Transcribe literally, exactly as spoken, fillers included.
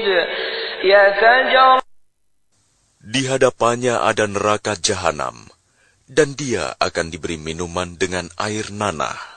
يفجر. Di hadapannya ada neraka jahanam, dan dia akan diberi minuman dengan air nanah.